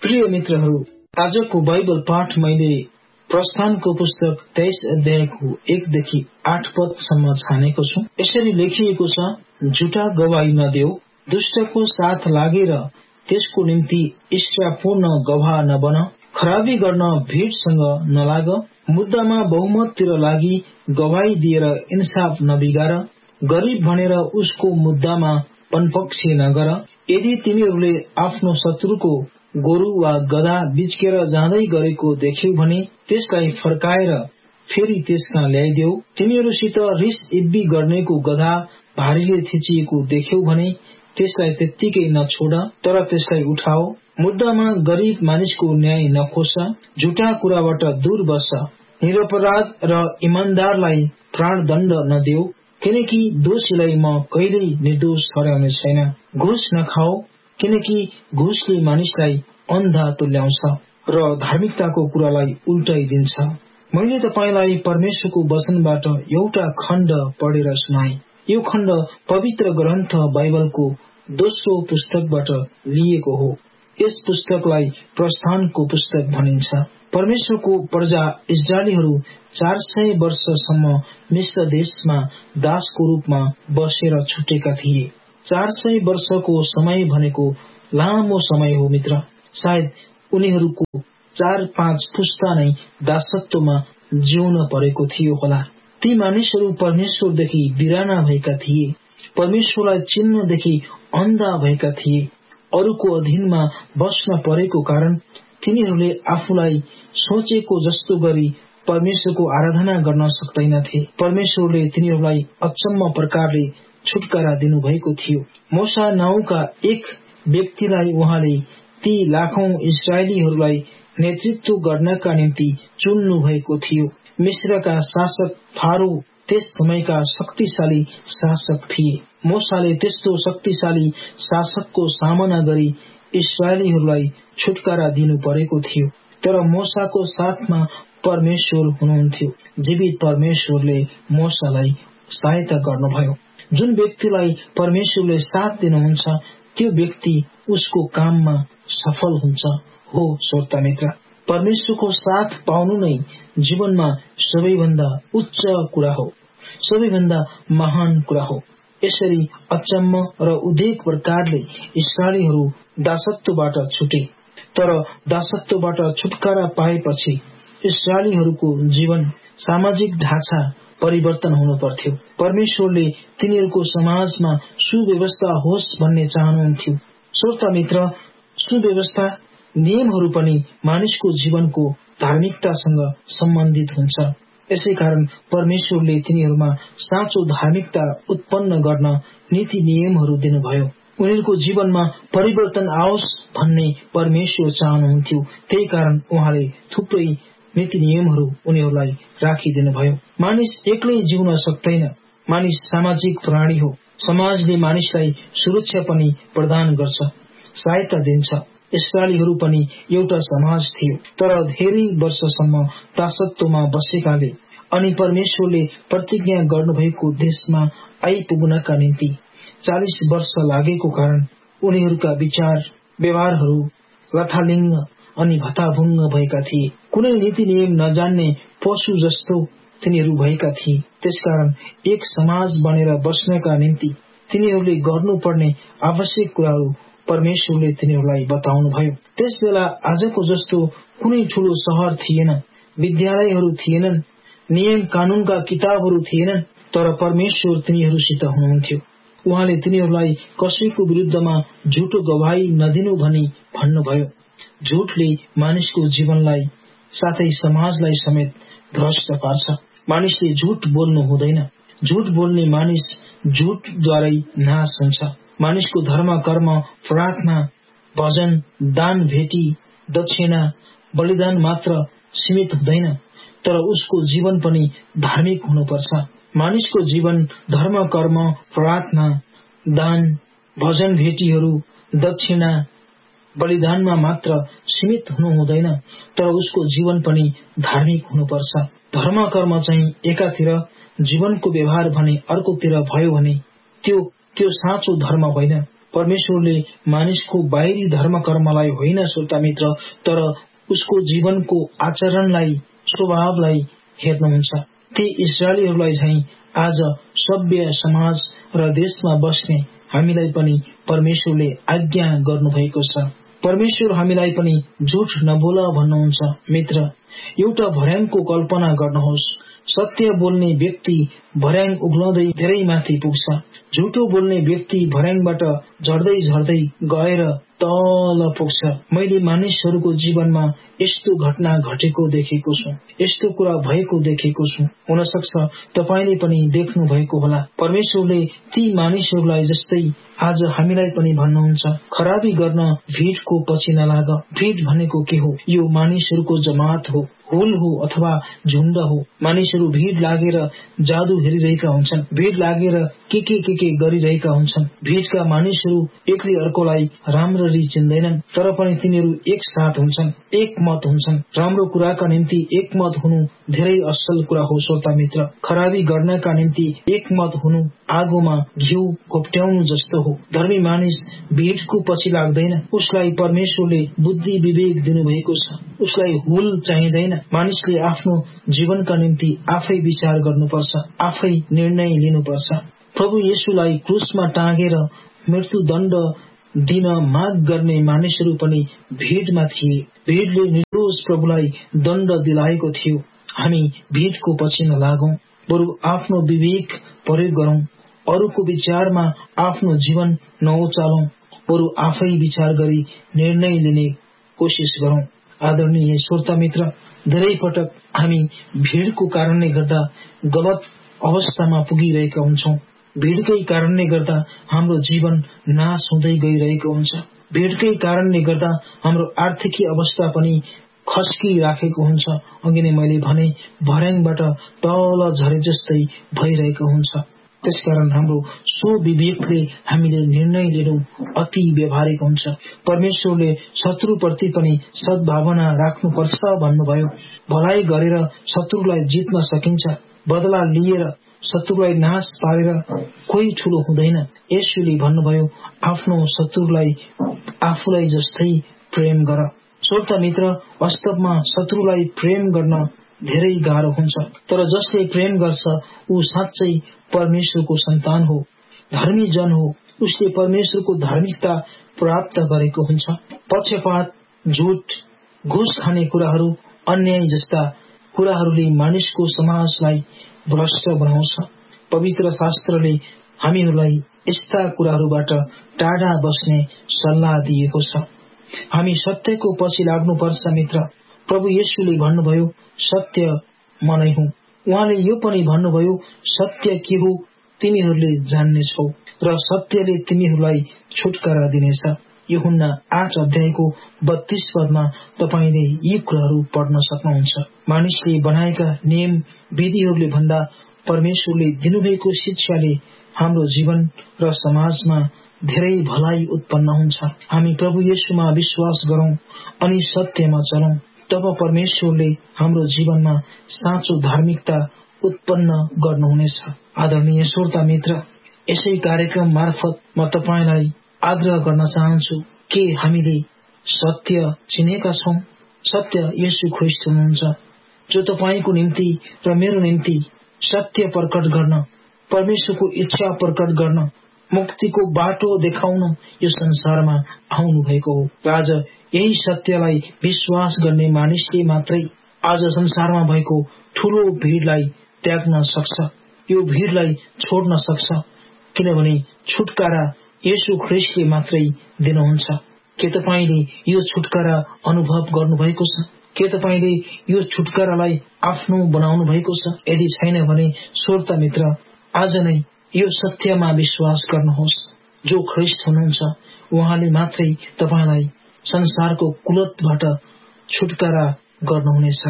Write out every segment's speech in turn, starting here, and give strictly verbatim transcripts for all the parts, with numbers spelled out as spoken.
प्रिय मित्रहरू, आजको बाइबल पाठ मैले प्रस्थानको पुस्तक तेइस अध्यायको एकदेखि आठ पदसम्म छानेको छु। यसरी लेखिएको छ, झुटा गवाही नदेऊ, दुष्टको साथ लागेर त्यसको निम्ति ईर्ष्यापूर्ण गवाह नबन, खराबी गर्न भीडसँग नलाग, मुद्दामा बहुमततिर लागि गवाही दिएर इन्साफ नबिगार, गरीब भनेर उसको मुद्दामा पनपक्षी नगर। यदि तिमीहरूले आफ्नो शत्रुको गोरु वा गधा बिचकेर जाँदै गरेको देख्यौ भने त्यसलाई फर्काएर फेरि त्यसमा ल्याइदेऊ। तिमीहरूसित रिस इब्बी गर्नेको गधा भारीले थिचिएको देख्यौ भने त्यसलाई त्यत्तिकै नछोड, तर त्यसलाई उठाओ। मुद्दामा गरीब मानिसको न्याय नखोस, झुटा कुराबाट दूर बस, निरपराध र इमानदारलाई प्राणदण्ड नदेऊ, किनकि दोषीलाई म कहिल्यै निर्दोष ठहराउने छैन। घुस नखाओ, किनकि घुसले मानिसलाई अन्धा तुल्याउँछ र धार्मिकताको कुरालाई उल्टाइदिन्छ। मैले तपाईलाई परमेश्वरको वचनबाट एउटा खण्ड पढेर सुनाए। यो खण्ड पवित्र ग्रन्थ बाइबलको दोस्रो पुस्तकबाट लिएको हो। यस पुस्तकलाई प्रस्थानको पुस्तक भनिन्छ। परमेश्वरको प्रजा इस्राएलीहरू चार सय वर्षसम्म मिस्र देशमा दासको रूपमा बसेर छुटेका थिए। चार सय वर्षको समय भनेको लामो समय हो मित्र। सायद उनीहरूको चार पाँच पुस्ता नै दासत्वमा जिउन परेको थियो होला। ती मानिसहरू परमेश्वरदेखि बिराना भएका थिए, परमेश्वरलाई चिन्नदेखि अन्धा भएका थिए। अरूको अधीनमा बस्न परेको कारण तिनीहरूले आफूलाई सोचेको जस्तो गरी परमेश्वरको आराधना गर्न सक्दैनथे। परमेश्वरले तिनीहरूलाई अचम्म प्रकारले छुटकारा दिनुभएको थियो। मोसा नाउँका एक व्यक्तिलाई उहाँले ती लाखौं इस्राएलीहरूलाई नेतृत्व गर्नका निम्ति चुन्नु भएको थियो। मिस्रका शासक फारो त्यस समयका शक्तिशाली शासक थिए। मोसाले त्यस्तो शक्तिशाली शासकको सामना गरी इस्राएलीहरूलाई छुटकारा दिनु परेको थियो। तर मोसाको साथमा परमेश्वर हुनुहुन्थ्यो। जीवित परमेश्वरले मोसालाई सहायता गर्नुभयो। जुन व्यक्तिलाई परमेश्वरले साथ दिनुहुन्छ त्यो व्यक्ति उसको काममा सफल हुन्छ। हो श्रोता मित्र, परमेश्वरको साथ पाउनु नै जीवनमा सबैभन्दा उच्च कुरा हो, सबैभन्दा महान कुरा हो। यसरी अचम्म र उदेक प्रकारले इस्राएलीहरू दासत्वबाट छुटे। तर दासत्वबाट छुटकारा पाएपछि इस्राएलीहरूको जीवन सामाजिक ढाँचा परिवर्तन हुनु पर्थ्यो। परमेश्वरले तिनीहरूको समाजमा सुव्यवस्था होस् भन्ने चाहनुहुन्थ्यो। श्रोता मित्र, सुव्यवस्था नियमहरू पनि मानिसको जीवनको धार्मिकतासँग सम्बन्धित हुन्छ। यसै कारण परमेश्वरले तिनीहरूमा साँचो धार्मिकता उत्पन्न गर्न नीति नियमहरू दिनुभयो। उनीहरूको जीवनमा परिवर्तन आओस् भन्ने परमेश्वर चाहनुहुन्थ्यो। त्यही कारण उहाँले थुप्रै नीति नियमहरू उनीहरूलाई राखिदिनुभयो। मानिस एक्लै जिउन सक्दैन। मानिस सामाजिक प्राणी हो। समाजले मानिसलाई सुरक्षा पनि प्रदान गर्छ, सहायता दिन्छ। इस्राएलीहरू पनि एउटा समाज थियो, तर धेरै वर्षसम्म दासत्वमा बसेकाले अनि परमेश्वरले प्रतिज्ञा गर्नुभएको देशमा आइपुग्नका निम्ति चालिस वर्ष लागेको कारण उनीहरूका विचार व्यवहारहरू लथालिङ्ग अनि भताभुङ्ग भएका थिए। कुनै नीति नियम नजान्ने पशु जस्तो तिनीहरू भएका थिए। त्यसकारण एक समाज बनेर बस्नका निम्ति तिनीहरूले गर्नुपर्ने आवश्यक कुराहरू परमेश्वरले तिनीहरूलाई बताउनुभयो। त्यस बेला आजको जस्तो कुनै ठूलो शहर थिएन, विद्यालयहरू थिएनन्, नियम कानूनका किताबहरू थिएनन्, तर परमेश्वर तिनीहरूसित हुनुहुन्थ्यो। उहाँले तिनीहरूलाई कसैको विरुद्धमा झुटो गवाही नदिनु भनी भन्नुभयो। झुटले मानिसको जीवनलाई साथै समाजलाई समेत भ्रष्ट पार्छ। मानिसले झुट बोल्नु हुँदैन। झुट बोल्ने मानिस झुटद्वारै नाश हुन्छ। मानिसको धर्म, कर्म, प्रार्थना, भजन, दान, भेटी, दक्षिणा, बलिदान मात्र सीमित हुँदैन, तर उसको जीवन पनि धार्मिक हुनुपर्छ। मानिसको जीवन धर्म, कर्म, प्रार्थना, दान, भजन, भेटीहरू, दक्षिणा, बलिदानमा मात्र सीमित हुनु हुँदैन, तर उसको जीवन पनि धार्मिक हुनुपर्छ। धर्म कर्म चाहिँ एकातिर, जीवनको व्यवहार भने अर्कोतिर भयो भने त्यो त्यो साँचो धर्म होइन। परमेश्वरले मानिसको बाहिरी धर्म कर्मलाई होइन श्रोता मित्र, तर उसको जीवनको आचरणलाई, स्वभावलाई हेर्नुहुन्छ। ती इस्राएलीहरूलाई झैं आज सभ्य समाज र देशमा बस्ने हामीलाई पनि परमेश्वरले आज्ञा गर्नुभएको छ। परमेश्वर हामीलाई पनि झुट नबोल भन्नुहुन्छ। मित्र, एउटा भर्याङको कल्पना गर्नुहोस्। सत्य बोल्ने व्यक्ति भर्याङ उक्लाउँदै धेरै माथि पुग्छ। झुटो बोल्ने व्यक्ति भर्याङबाट झर्दै झर्दै गएर तल पुग्छ। मैले मानिसहरूको जीवनमा यस्तो घटना घटेको देखेको छु, यस्तो कुरा भएको देखेको छु। हुन सक्छ तपाईले पनि देख्नु भएको होला। परमेश्वरले ती मानिसहरूलाई जस्तै आज हामीलाई पनि भन्नुहुन्छ, खराबी गर्न भीडको पछि नलाग। भीड भनेको के हो? यो मानिसहरूको जमात हो, हुल हो अथवा झुण्ड हो। मानिसहरू भीड लागेर जादु हेरिरहेका हुन्छन्, भीड लागेर के के के के गरिरहेका हुन्छन्। भीडका मानिसहरू एकले अर्कोलाई राम्ररी चिन्दैनन्, तर पनि तिनीहरू एक साथ हुन्छन्, एक मत हुन्छन्। राम्रो कुराका निम्ति एक मत हुनु धेरै असल कुरा हो श्रोता मित्र। खराबी गर्नका निम्ति एक मत हुनु आगोमा घिउ घोप्ट्याउनु जस्तो हो। धर्मी मानिस भीडको पछि लाग्दैन। उसलाई परमेश्वरले बुद्धि विवेक दिनुभएको छ। उसलाई हुल चाहिँदैन। मानिसले आफ्नो जीवनका निम्ति आफै विचार गर्नुपर्छ, आफै निर्णय लिनुपर्छ। प्रभु येशूलाई क्रुसमा टाँगेर मृत्युदण्ड दिन माग गर्ने मानिसहरू पनि भीडमा थिए। भीडले निर्दोष प्रभुलाई दण्ड दिलाएको थियो। हामी भीडको पछि नलागौं, बरु आफ्नो विवेक प्रयोग गरौं। अरूको विचारमा आफ्नो जीवन नउचालौं, बरु आफै विचार गरी निर्णय लिने कोशिश गरौं। आदरणीय श्रोता मित्र, धेरै पटक हामी भीडको कारणले गर्दा गलत अवस्थामा पुगिरहेका हुन्छौं। भीडकै कारणले गर्दा हाम्रो जीवन नाश हुँदै गइरहेको हुन्छ। भीडकै कारणले गर्दा हाम्रो आर्थिक अवस्था पनि खस्किराखेको हुन्छ। अघि नै मैले भने भर्याङबाट तल झरे जस्तै भइरहेको हुन्छ। त्यसकारण हाम्रो स्वविवेकले हामीले निर्णय लिनु अति व्यावहारिक हुन्छ। परमेश्वरले शत्रुप्रति पनि सद्भावना राख्नुपर्छ भन्नुभयो। भलाइ गरेर शत्रुलाई जित्न सकिन्छ, बदला लिएर शत्रुलाई नाश पारेर कोही ठूलो हुँदैन। येशूले भन्नुभयो, आफ्नो शत्रुलाई आफूलाई जस्तै प्रेम गर। श्रोता मित्र, वास्तवमा शत्रुलाई प्रेम गर्न धेरै गाह्रो हुन्छ, तर जसले प्रेम गर्छ ऊ साँच्चै परमेश्वरको सन्तान हो, धर्मी जन हो। उसले परमेश्वरको धार्मिकता प्राप्त गरेको हुन्छ। पक्षपात, झुट, घुस खाने कुराहरू, अन्याय जस्ता कुराहरूले मानिसको समाजलाई भ्रष्ट बनाउँछ। पवित्र शास्त्रले हामीहरूलाई यस्ता कुराहरूबाट टाढा बस्ने सल्लाह दिएको छ। हामी सत्यको पछि लाग्नुपर्छ। मित्र, प्रभु येशूले भन्नुभयो, सत्य म नै हुँ। उहाँले यो पनि भन्नुभयो, सत्य के हो तिमीहरूले जान्नेछौ र सत्यले तिमीहरूलाई छुटकारा दिनेछ। यूहन्ना आठ अध्यायको बत्तीस पदमा तपाईले यी कुराहरू पढ्न सक्नुहुन्छ। मानिसले बनाएका नियम विधिहरूले भन्दा परमेश्वरले दिनुभएको शिक्षाले हाम्रो जीवन र समाजमा धेरै भलाइ उत्पन्न हुन्छ। हामी प्रभु येशूमा विश्वास गरौं अनि सत्यमा चलौं, तब परमेश्वरले हाम्रो जीवनमा साँचो धार्मिकता उत्पन्न गर्नुहुनेछ। आदरणीय श्रोता मित्र, यसै कार्यक्रम मार्फत म तपाईलाई आग्रह गर्न चाहन्छु के हामीले सत्य चिनेका छौं? सत्य येशू ख्रीष्ट हुनुहुन्छ, जो तपाईको निम्ति र मेरो निम्ति सत्य प्रकट गर्न, परमेश्वरको इच्छा प्रकट गर्न, मुक्तिको बाटो देखाउन यो संसारमा आउनु भएको हो। आज यही सत्यलाई विश्वास गर्ने मानिसले मात्रै आज संसारमा भएको ठूलो भीडलाई त्याग्न सक्छ, यो भीडलाई छोड्न सक्छ, किनभने छुटकारा येशू ख्रीष्टले मात्रै दिनुहुन्छ। के तपाईले यो छुटकारा अनुभव गर्नुभएको छ? के तपाईले यो छुटकारालाई आफ्नो बनाउनु भएको छ? यदि छैन भने श्रोता मित्र, आज नै यो सत्यमा विश्वास गर्नुहोस्। जो ख्रीष्ट हुनुहुन्छ उहाँले मात्रै तपाईलाई संसारको कुलतबाट छुटकारा गर्नुहुनेछ।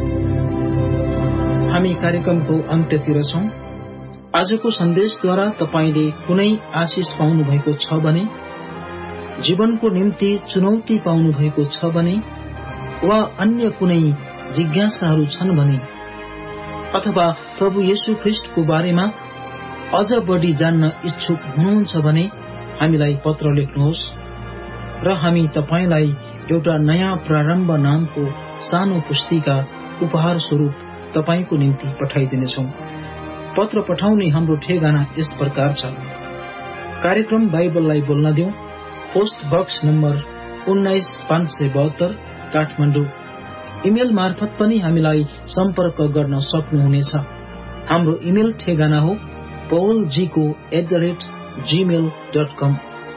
हामी कार्यक्रमको अन्त्यतिर छौं। आजको सन्देशद्वारा तपाईले कुनै आशिष पाउनु भएको छ भने, जीवनको निम्ति चुनौती पाउनु भएको छ भने, वा अन्य कुनै जिज्ञासाहरू छन् भने, अथवा प्रभु येशू ख्रीष्टको बारेमा अझ बढी जान्न इच्छुक हुनुहुन्छ भने हामीलाई पत्र लेख्नुहोस् र हामी तपाईलाई एउटा नयाँ प्रारम्भ नामको सानो पुस्तिका उपहार स्वरूप तपाईको निम्ति पठाइदिनेछौं। पत्र पठाउने हाम्रो ठेगाना यस प्रकार छ। कार्यक्रम बाइबललाई बोल्न दिउँ, पोस्ट बक्स नम्बर उन्नाइस पाँच सय बहत्तर काठमाडौँ। इमेल मार्फत पनि हामीलाई सम्पर्क गर्न सक्नुहुनेछ। हाम्रो इमेल ठेगाना हो paulgko at the rate Gmail dot com,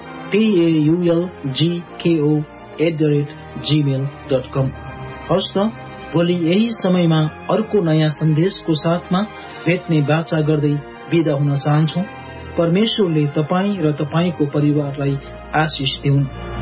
paulgko at the rate Gmail dot कम। हवस् त, भोलि यही समयमा अर्को नयाँ सन्देशको साथमा भेट्ने बाचा गर्दै बिदा हुन चाहन्छौ। परमेश्वरले तपाई र तपाईको परिवारलाई आशिष दिउन्।